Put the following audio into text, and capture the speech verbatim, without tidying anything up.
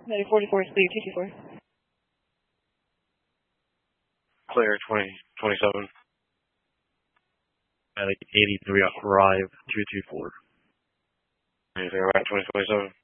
Heading forty-four, speed two two four. Clear twenty twenty-seven. At eighty-three Drive two two four. Anything right, twenty twenty-seven?